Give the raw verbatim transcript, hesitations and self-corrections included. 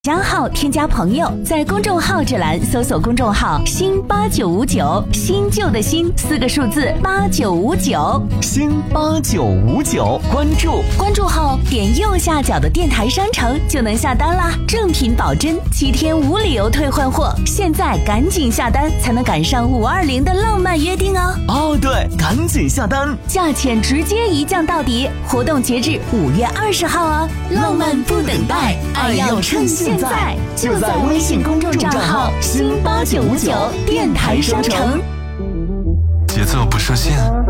加号添加朋友，在公众号这栏搜索公众号新八九五九，新旧的新四个数字八九五九， 新八九五九，关注关注后点右下角的电台商城就能下单啦，正品保真，七天无理由退换货，现在赶紧下单才能赶上五二零的浪漫约定哦！ 哦，对，赶紧下单， 价钱直接一降到底，活动截至五月二十号哦！浪漫不等待，爱要趁现在，就在微信公众账号新八九五九电台商城。 节奏不设限，